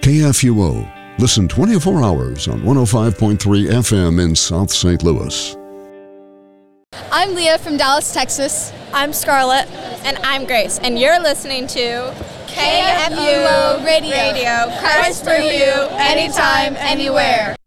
KFUO. Listen 24 hours on 105.3 FM in South St. Louis. I'm Leah from Dallas, Texas. I'm Scarlett. And I'm Grace. And you're listening to KFUO Radio. Christ for you, anytime, anywhere.